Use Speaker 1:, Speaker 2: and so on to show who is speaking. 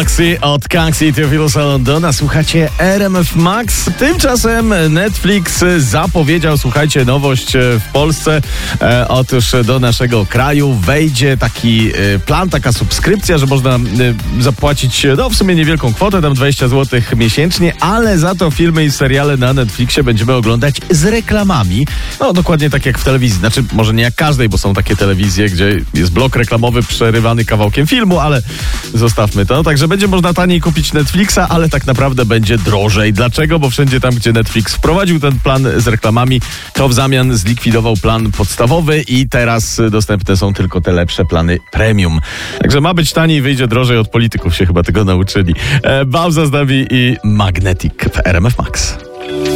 Speaker 1: Galaxy od Kanksi Teofilosa Londona. Słuchacie RMF Max. Tymczasem Netflix zapowiedział, słuchajcie, nowość w Polsce. Otóż do naszego kraju wejdzie taki plan, taka subskrypcja, że można zapłacić w sumie niewielką kwotę, tam 20 zł miesięcznie, ale za to filmy i seriale na Netflixie będziemy oglądać z reklamami. No dokładnie tak jak w telewizji. Znaczy może nie jak każdej, bo są takie telewizje, gdzie jest blok reklamowy przerywany kawałkiem filmu, ale zostawmy to. Także będzie można taniej kupić Netflixa, ale tak naprawdę będzie drożej. Dlaczego? Bo wszędzie tam, gdzie Netflix wprowadził ten plan z reklamami, to w zamian zlikwidował plan podstawowy i teraz dostępne są tylko te lepsze plany premium. Także ma być taniej, wyjdzie drożej, od polityków się chyba tego nauczyli. Bauza z nami i Magnetic w RMF Max.